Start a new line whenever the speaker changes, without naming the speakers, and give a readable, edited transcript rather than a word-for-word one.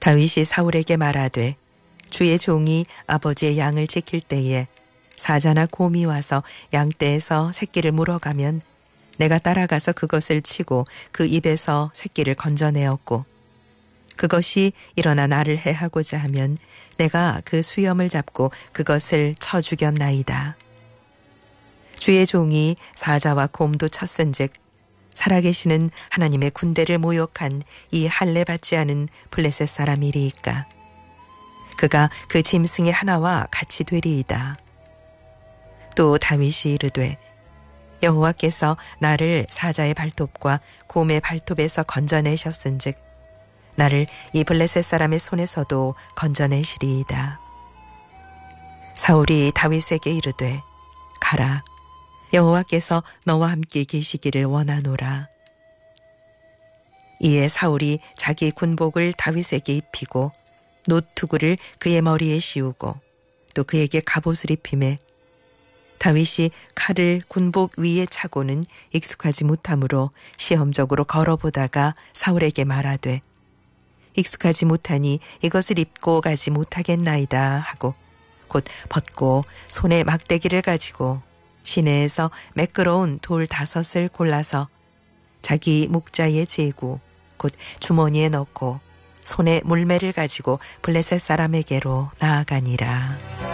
다윗이 사울에게 말하되 주의 종이 아버지의 양을 지킬 때에 사자나 곰이 와서 양떼에서 새끼를 물어가면 내가 따라가서 그것을 치고 그 입에서 새끼를 건져내었고 그것이 일어나 나를 해하고자 하면 내가 그 수염을 잡고 그것을 쳐 죽였나이다. 주의 종이 사자와 곰도 쳤은즉 살아계시는 하나님의 군대를 모욕한 이 할례 받지 않은 블레셋 사람이리이까. 그가 그 짐승의 하나와 같이 되리이다. 또 다윗이 이르되 여호와께서 나를 사자의 발톱과 곰의 발톱에서 건져내셨은즉 나를 이 블레셋 사람의 손에서도 건져내시리이다. 사울이 다윗에게 이르되 가라. 여호와께서 너와 함께 계시기를 원하노라. 이에 사울이 자기 군복을 다윗에게 입히고 노투구를 그의 머리에 씌우고 또 그에게 갑옷을 입히매 다윗이 칼을 군복 위에 차고는 익숙하지 못하므로 시험적으로 걸어보다가 사울에게 말하되 익숙하지 못하니 이것을 입고 가지 못하겠나이다 하고 곧 벗고 손에 막대기를 가지고 시내에서 매끄러운 돌 5을 골라서 자기 목자의 제구 곧 주머니에 넣고 손에 물매를 가지고 블레셋 사람에게로 나아가니라.